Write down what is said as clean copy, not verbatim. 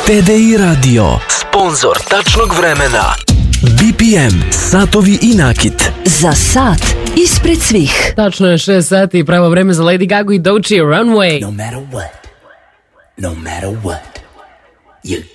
TDI Radio, sponsor tačnog vremena. BPM, satovi i nakit. Za sat ispred svih. Tačno je 6 sati i pravo vreme za Lady Gaga i Doechii Runway. No matter what, you